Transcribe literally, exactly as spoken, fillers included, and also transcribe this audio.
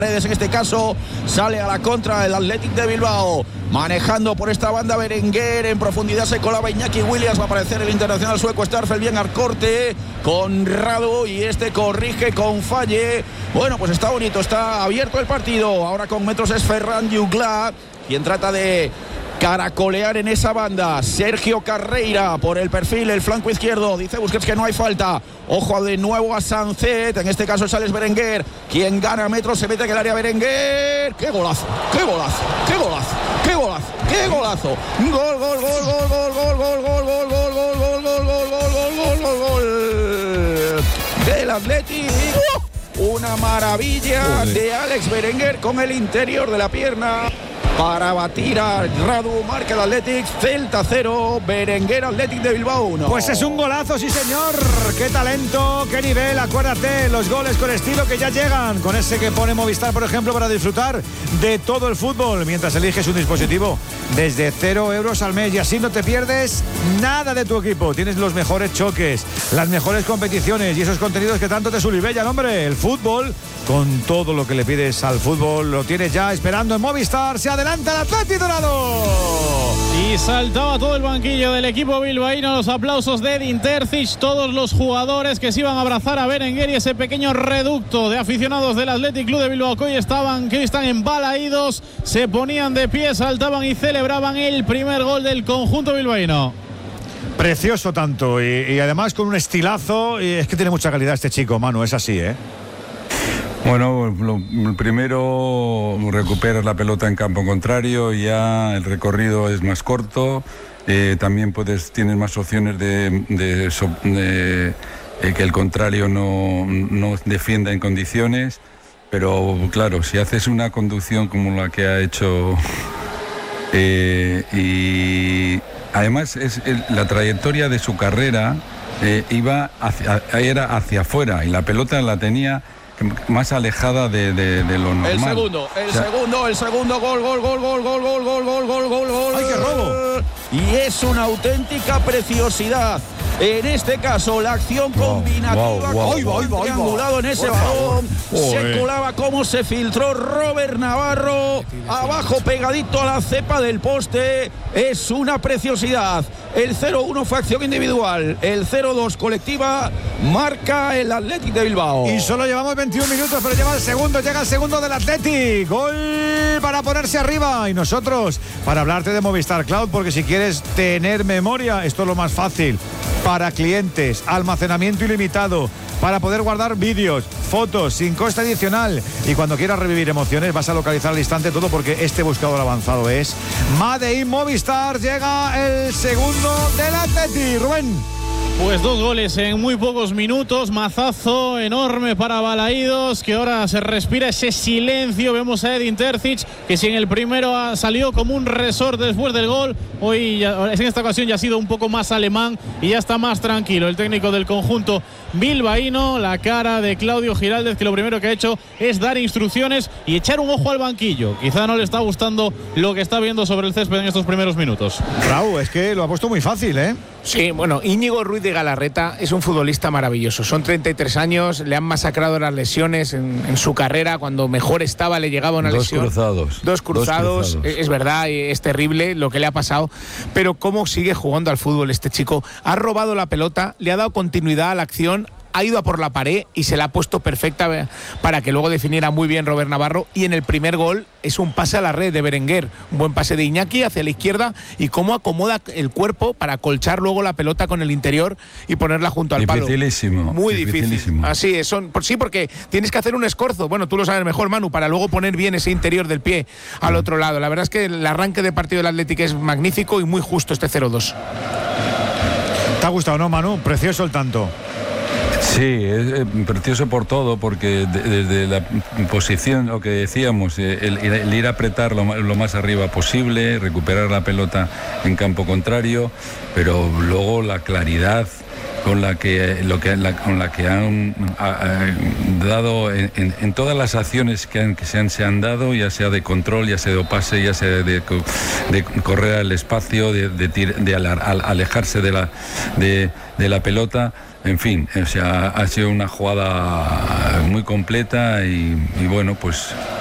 En este caso sale a la contra el Athletic de Bilbao, manejando por esta banda Berenguer, en profundidad se colaba Iñaki Williams, va a aparecer el internacional sueco Starfel, bien Arcorte con Radu y este corrige con Falle. Bueno, pues está bonito, está abierto el partido, ahora con metros es Ferran Jugla, quien trata de caracolear en esa banda. Sergio Carreira por el perfil, el flanco izquierdo, dice Busquets que no hay falta. Ojo de nuevo a Sancet, en este caso sale Berenguer, quien gana metros, se mete en el área Berenguer. ¡Qué golazo! ¡Qué golazo! ¡Qué golazo! ¡Qué golazo! ¡Qué golazo! ¡Gol, gol, gol, gol, gol, gol, gol, gol, gol, gol, gol, gol, gol, gol, gol, gol, gol, gol del Athletic! Una maravilla de Alex Berenguer con el interior de la pierna para batir a Radu. Marca el Athletic, Celta cero, Berenguer Athletic de Bilbao uno. Pues es un golazo, sí señor. Qué talento, qué nivel. Acuérdate, los goles con estilo que ya llegan, con ese que pone Movistar, por ejemplo, para disfrutar de todo el fútbol mientras eliges un dispositivo desde cero euros al mes, y así no te pierdes nada de tu equipo. Tienes los mejores choques, las mejores competiciones y esos contenidos que tanto te sulibellan, hombre. El fútbol, con todo lo que le pides al fútbol, lo tienes ya esperando en Movistar. Se adelanta el Atleti Dorado. Y saltaba todo el banquillo del equipo bilbaíno, los aplausos de Edin Terzic, todos los jugadores que se iban a abrazar a Berenguer y ese pequeño reducto de aficionados del Athletic Club de Bilbao que hoy estaban, que hoy están embalaídos, se ponían de pie, saltaban y celebraban el primer gol del conjunto bilbaíno. Precioso tanto, y, y además con un estilazo, y es que tiene mucha calidad este chico, Manu, es así, ¿eh? Bueno, lo primero, recuperas la pelota en campo contrario, ya el recorrido es más corto, eh, también puedes, tienes más opciones de, de, de, de que el contrario no, no defienda en condiciones, pero claro, si haces una conducción como la que ha hecho, eh, y además es el, la trayectoria de su carrera eh, iba hacia, era hacia afuera y la pelota la tenía más alejada de, de, de lo normal. El segundo, el o sea, segundo, el segundo gol, gol, gol, gol, gol, gol, gol, gol, gol, gol, gol. ¡Ay, qué robo! Y es una auténtica preciosidad. En este caso, la acción combinativa, wow, wow, wow, con wow, wow, triangulado en ese balón, se colaba como se filtró Robert Navarro, abajo pegadito a la cepa del poste. Es una preciosidad. El cero uno fue acción individual, el cero dos colectiva, marca el Athletic de Bilbao. Y solo llevamos veintiún minutos, pero lleva el segundo, llega el segundo del Athletic. Gol para ponerse arriba. Y nosotros, para hablarte de Movistar Cloud, porque si quieres tener memoria, esto es lo más fácil. Para clientes, almacenamiento ilimitado, para poder guardar vídeos, fotos, sin coste adicional. Y cuando quieras revivir emociones, vas a localizar al instante todo, porque este buscador avanzado es Made in Movistar. Llega el segundo del Atleti, Rubén. Pues dos goles en muy pocos minutos, mazazo enorme para Balaídos, que ahora se respira ese silencio. Vemos a Edin Terzic, que si en el primero salió como un resorte después del gol, hoy ya, en esta ocasión ya ha sido un poco más alemán y ya está más tranquilo el técnico del conjunto bilbaíno. La cara de Claudio Giraldez, que lo primero que ha hecho es dar instrucciones y echar un ojo al banquillo. Quizá no le está gustando lo que está viendo sobre el césped en estos primeros minutos. Raúl, es que lo ha puesto muy fácil, ¿eh? Sí, bueno, Íñigo Ruiz de Galarreta es un futbolista maravilloso. Son treinta y tres años, le han masacrado las lesiones en, en su carrera. Cuando mejor estaba le llegaba una Dos lesión. Cruzados. Dos cruzados. Dos cruzados. Es verdad, es terrible lo que le ha pasado. Pero cómo sigue jugando al fútbol este chico. Ha robado la pelota, le ha dado continuidad a la acción, ha ido a por la pared y se la ha puesto perfecta para que luego definiera muy bien Robert Navarro. Y en el primer gol es un pase a la red de Berenguer, un buen pase de Iñaki hacia la izquierda, y cómo acomoda el cuerpo para colchar luego la pelota con el interior y ponerla junto al palo. Dificilísimo. Muy dificilísimo. difícil. Así es, son, por, sí, porque tienes que hacer un escorzo, bueno, tú lo sabes mejor, Manu, para luego poner bien ese interior del pie al otro lado. La verdad es que el arranque de partido del Atlético es magnífico y muy justo este cero dos. ¿Te ha gustado, no, Manu? Precioso el tanto. Sí, es, es precioso por todo, porque de, desde la posición, lo que decíamos, el, el ir a apretar lo, lo más arriba posible, recuperar la pelota en campo contrario, pero luego la claridad con la que, lo que, la, con la que han a, a, dado en, en, en todas las acciones que, han, que se, han, se han dado, ya sea de control, ya sea de pase, ya sea de, de correr al espacio, de, de, de, de alejarse de la, de, de la pelota. En fin, o sea, ha sido una jugada muy completa y, y bueno, pues